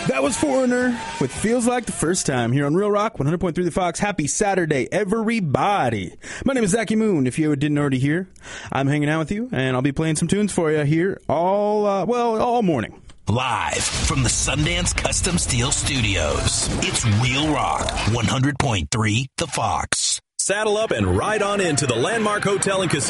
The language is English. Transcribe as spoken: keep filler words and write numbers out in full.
That was Foreigner with Feels Like the First Time here on Real Rock one hundred point three The Fox. Happy Saturday, everybody. My name is Zachy Moon, if you didn't already hear. I'm hanging out with you, and I'll be playing some tunes for you here all, uh, well, all morning. Live from the Sundance Custom Steel Studios, it's Real Rock one hundred point three The Fox. Saddle up and ride on into the Landmark Hotel and Casino.